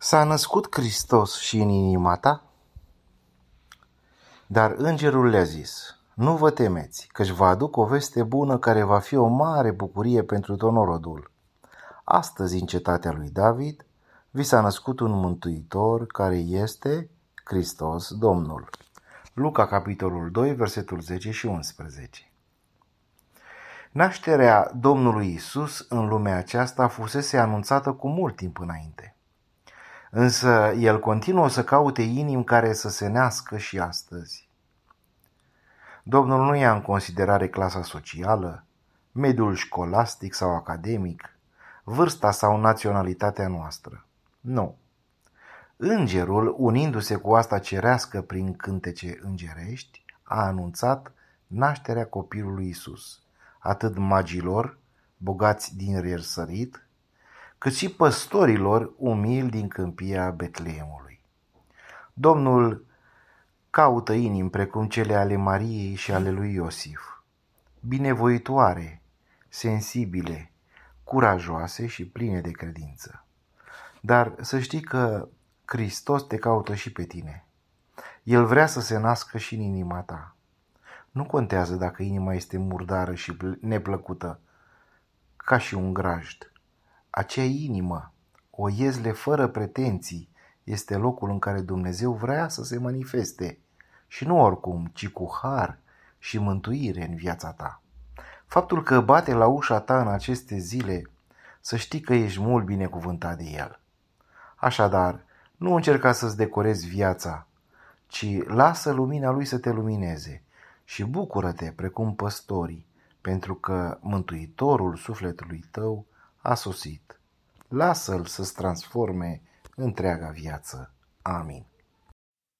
S-a născut Hristos și în inima ta? Dar îngerul le-a zis: nu vă temeți, căci vă aduc o veste bună care va fi o mare bucurie pentru tot norodul. Astăzi, în cetatea lui David, vi s-a născut un mântuitor care este Hristos Domnul. Luca, capitolul 2, versetul 10 și 11. Nașterea Domnului Isus în lumea aceasta fusese anunțată cu mult timp înainte. Însă el continuă să caute inimi care să se nască și astăzi. Domnul nu ia în considerare clasa socială, mediul școlastic sau academic, vârsta sau naționalitatea noastră. Nu. Îngerul, unindu-se cu asta cerească prin cântece îngerești, a anunțat nașterea copilului Isus, atât magilor, bogați din răsărit, cât și păstorilor umili din câmpia Betleemului. Domnul caută inimi precum cele ale Mariei și ale lui Iosif, binevoitoare, sensibile, curajoase și pline de credință. Dar să știi că Hristos te caută și pe tine. El vrea să se nască și în inima ta. Nu contează dacă inima este murdară și neplăcută, ca și un grajd. Acea inimă, o iezle fără pretenții, este locul în care Dumnezeu vrea să se manifeste și nu oricum, ci cu har și mântuire în viața ta. Faptul că bate la ușa ta în aceste zile, să știi că ești mult binecuvântat de El. Așadar, nu încerca să-ți decorezi viața, ci lasă lumina Lui să te lumineze și bucură-te precum păstorii, pentru că Mântuitorul sufletului tău a sosit. Lasă-L să-ți transforme întreaga viață. Amin.